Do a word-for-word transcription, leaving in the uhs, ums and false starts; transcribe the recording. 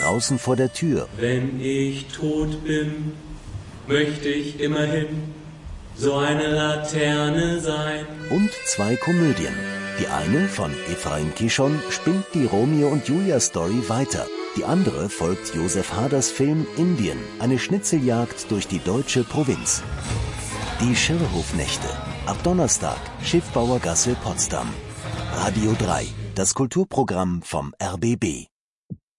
draußen vor der Tür. Wenn ich tot bin, möchte ich immerhin so eine Laterne sein. Und zwei Komödien. Die eine von Ephraim Kishon spinnt die Romeo und Julia Story weiter. Die andere folgt Josef Haders Film Indien, eine Schnitzeljagd durch die deutsche Provinz. Die Schirrhofnächte. Ab Donnerstag, Schiffbauergasse, Potsdam. Radio drei, das Kulturprogramm vom R B B.